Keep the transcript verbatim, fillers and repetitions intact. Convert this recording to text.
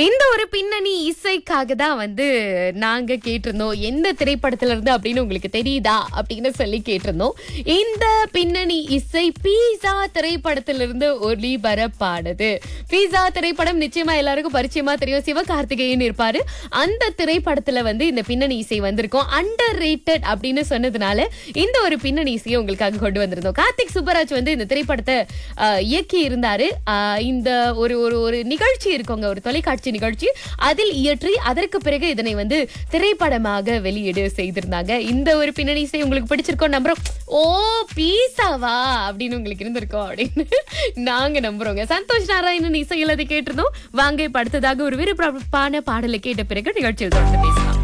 இந்த ஒரு பின்னணி இசைக்காக தான் வந்து நாங்க கேட்டிருந்தோம். எந்த திரைப்படத்துல இருந்து அப்படின்னு உங்களுக்கு தெரியுதா அப்படின்னு சொல்லி கேட்டிருந்தோம். இந்த பின்னணி இசை பீஸா திரைப்படத்திலிருந்து ஒளிபரப்பானது. பீஸா திரைப்படம் நிச்சயமா எல்லாருக்கும் பரிச்சயமா தெரியும். சிவகார்த்திகேயன் இருப்பாரு. அந்த திரைப்படத்துல வந்து இந்த பின்னணி இசை வந்திருக்கும். அண்டர் ரேட்டட் அப்படின்னு சொன்னதுனால இந்த ஒரு பின்னணி இசையை உங்களுக்காக கொண்டு வந்திருந்தோம். கார்த்திக் சுப்பராஜ் வந்து இந்த திரைப்படத்தை அஹ், இயக்கி இருந்தாரு. அஹ், இந்த ஒரு ஒரு ஒரு நிகழ்ச்சி இருக்குங்க, ஒரு தொலைக்காட்சி நிகழ்ச்சி, அதில் இயற்றி அதற்கு பிறகு இதனை வந்து திரைப்படமாக வெளியீடு செய்திருந்தாங்க. இந்த ஒரு பின்னணி இசை உங்களுக்கு பிடிச்சிருக்கோம் நம்புறோம். ஓ பீஸாவா அப்படின்னு உங்களுக்கு இருந்திருக்கோம் அப்படின்னு நாங்க நம்புறோங்க. சந்தோஷ் நாராயணன் இசையில் அதை கேட்டிருந்தோம். வாங்க இப்ப அடுத்ததாக ஒரு விருப்பமான பாடலை கேட்ட பிறகு நிகழ்ச்சியில் தொடர்ந்து பேசலாம்.